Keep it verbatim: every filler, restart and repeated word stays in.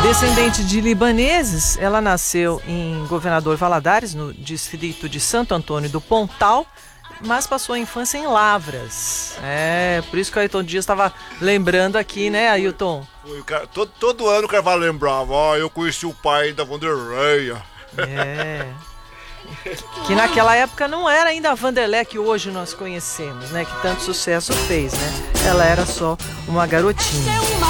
Descendente de libaneses, ela nasceu em Governador Valadares, no distrito de Santo Antônio do Pontal, mas passou a infância em Lavras. É, por isso que o Ailton Dias estava lembrando aqui, né, Ailton? Foi, todo, todo ano o cara vai lembrar, ó, eu conheci o pai da Vanderleia. É. Que naquela época não era ainda a Vanderleia que hoje nós conhecemos, né? Que tanto sucesso fez, né? Ela era só uma garotinha.